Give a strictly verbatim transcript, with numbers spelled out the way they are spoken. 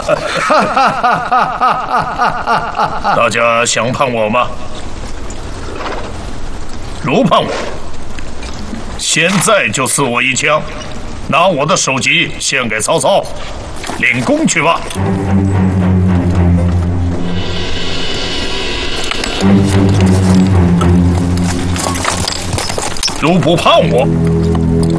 大家想判我吗？如判我，现在就刺我一枪，拿我的首级献给曹操，领功去吧。如不判我，